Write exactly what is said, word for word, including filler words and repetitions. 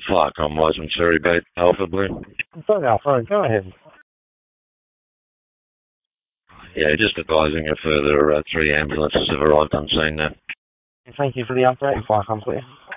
Flycom license, Surrey Bay, Alpha Blue. Sorry, Alpha, go ahead. Yeah, just advising a further uh, three ambulances have arrived on scene now. Thank you for the update, Flycom, please.